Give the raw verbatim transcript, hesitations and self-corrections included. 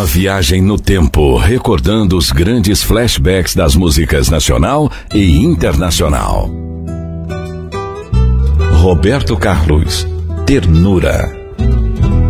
Uma viagem no tempo, recordando os grandes flashbacks das músicas nacional e internacional. Roberto Carlos, Ternura.